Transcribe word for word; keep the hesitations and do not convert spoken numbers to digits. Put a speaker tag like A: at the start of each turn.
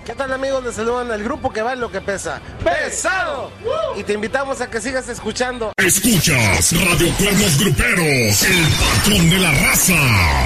A: ¿Qué tal, amigos? Les saludan el grupo que vale lo que pesa. ¡Pesado! Y te invitamos a que sigas escuchando.
B: Escuchas Radio Cuernos Gruperos, el patrón de la raza.